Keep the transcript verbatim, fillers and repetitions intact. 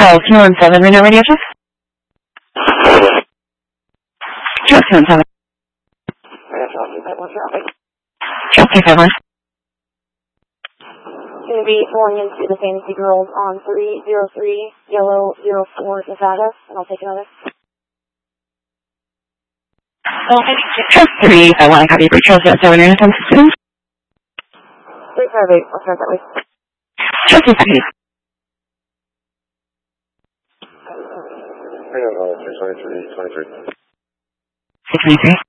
Charles two one seven, Reno Radio Check. Charles two one seven. Charles two five one. Going to be pulling into the Fantasy Girls on three zero three, yellow zero four, Nevada, and I'll take another. Charles three five one, copy for Charles two one seven, Reno System. three five eight, I'll start that way. Charles two five eight. Hang on, six nine three, twenty-three. six nine three.